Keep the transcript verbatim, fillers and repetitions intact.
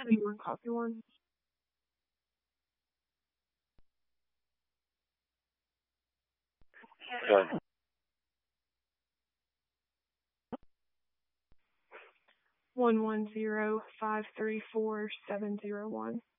Anyone copy one? Done. One one zero five three four seven zero one.